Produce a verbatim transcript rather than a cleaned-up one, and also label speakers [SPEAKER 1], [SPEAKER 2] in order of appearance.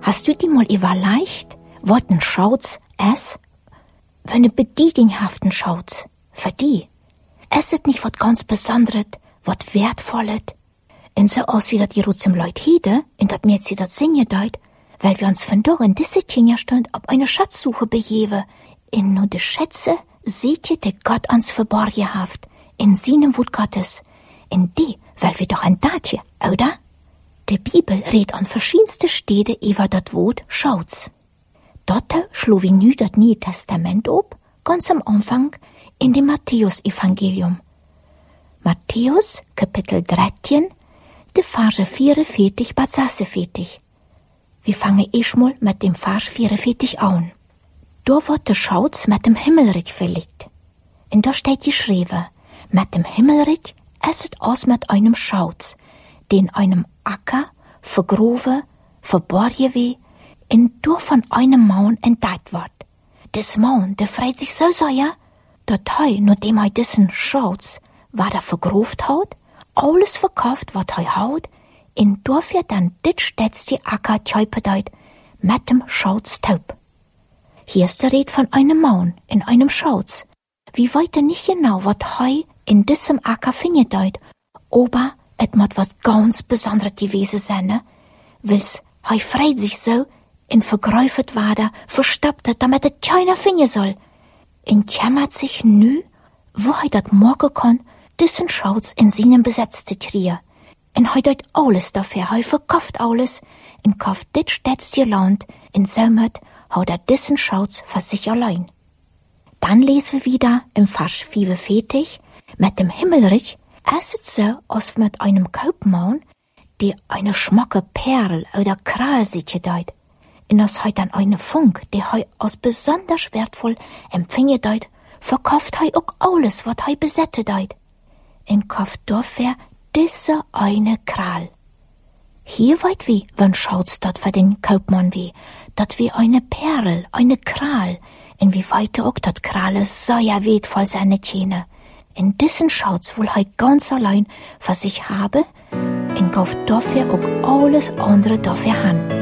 [SPEAKER 1] Hast du dir mal überlegt, was ein Schauz ist? Wenn eine bedietenhaften Schauz, für die. Es ist nicht was ganz Besonderes, was Wertvolles. Und so aus wie das Jeruzalem Leut hiede, und dat mir sie dat singen deut, weil wir uns von dort in diese Tjenjastund auf eine Schatzsuche begeben. In nur de Schätze seht ihr, der Gott ans verborgen haft, in seinem Wut Gottes. In die, weil wir doch ein Datje, oder? Die Bibel redet an verschiedenste Städte über dat Wort Schauz. Dort schlo wie nü dat Neue Testament ob, ganz am Anfang, in dem Matthäus-Evangelium. Matthäus, Kapitel dreizehn, de Verse vierundvierzig bis sechsundvierzig. Wir fangen erstmal mit dem Vers vierundvierzig an. Da wird der Schauz mit dem Himmelreich verlegt. Und da steht geschrieben, mit dem Himmelreich ist es aus mit einem Schauz, den einem Acker vergrove, verborgen wie, und durch von einem Maun entdeckt wird. Das Maun, der freut sich so sehr, dass er, nachdem er diesen Schauz, was er vergroft hat, alles verkauft, was er hat, und dafür dann dit stets Acker tjöpedeit mit dem Schauz taub. Hier ist die Rede von einem Maun in einem Schauz. Wir weiten nicht genau, was er in diesem Acker findet deut, aber et mat was ganz Besonderes gewesen sein, weil's er freut sich so, in vergräufet wader, verstoppt het, damit et keiner finden soll. Und kämmert sich nü, wo er dat morgen kann, diesen Schauz in seinem Besitz zu kriegen. Und er deut alles dafür, er verkauft alles, und kauft dit stets ihr Land, und somit hat er diesen Schauz für sich allein. Dann lesen wir wieder im Vers vierundvierzig, mit dem Himmelreich, es ist so, als mit einem Kaufmann, der eine schmacke Perl oder Kral sieht deut. Und als er dann eine Funk, die er als besonders wertvoll empfinge deut, verkauft er auch alles, was er besette deut. Und kauft dafür diese eine Kral. Hier weit wie, wenn schaut's dort für den Kaufmann wie, dat wie eine Perl, eine Kral, und wie weit auch dat Krale sehr wertvoll seine Tjene. In diesen Schauz wohl er ganz allein für sich habe, und kauft dafür auch alles andere dafür han.